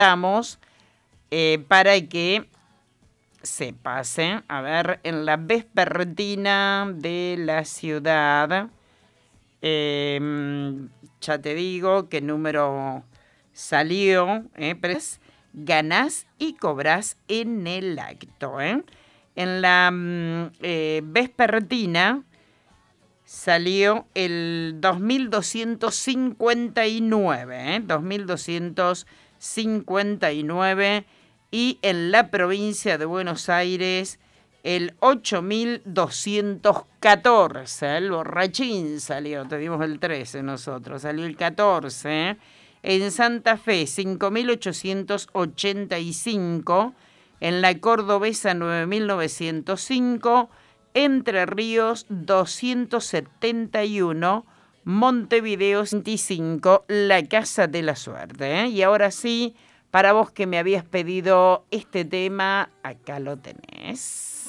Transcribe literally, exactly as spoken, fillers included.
damos eh, para que se pase. A ver, en la vespertina de la ciudad, eh, ya te digo qué número salió, eh, pero es ganás y cobrás en el acto. Eh. En la mm, eh, vespertina salió el dos mil doscientos cincuenta y nueve, ¿eh? dos mil doscientos cincuenta y nueve, y en la provincia de Buenos Aires el ocho mil doscientos catorce, el borrachín salió, te dimos el trece nosotros, salió el catorce, ¿eh? En Santa Fe cinco mil ochocientos ochenta y cinco, en la cordobesa nueve mil novecientos cinco, Entre Ríos doscientos setenta y uno, Montevideo veinticinco, La Casa de la Suerte. ¿eh? Y ahora sí, para vos que me habías pedido este tema, acá lo tenés.